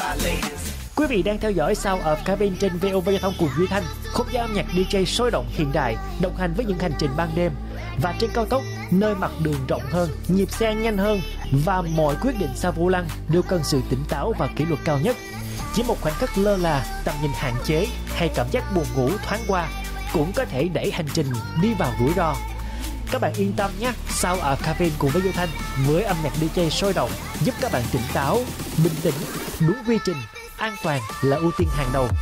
Quý vị đang theo dõi Sound of Cabin trên VOV Giao thông cùng Duy Thanh, không gian âm nhạc DJ sôi động hiện đại, đồng hành với những hành trình ban đêm. Và trên cao tốc, nơi mặt đường rộng hơn, nhịp xe nhanh hơn và mọi quyết định sau vô lăng đều cần sự tỉnh táo và kỷ luật cao nhất. Chỉ một khoảnh khắc lơ là, tầm nhìn hạn chế hay cảm giác buồn ngủ thoáng qua cũng có thể đẩy hành trình đi vào rủi ro. Các bạn yên tâm nhé, Sound of Cabin cùng với Duy Thanh với âm nhạc DJ sôi động giúp các bạn tỉnh táo, bình tĩnh, đúng quy trình, an toàn là ưu tiên hàng đầu.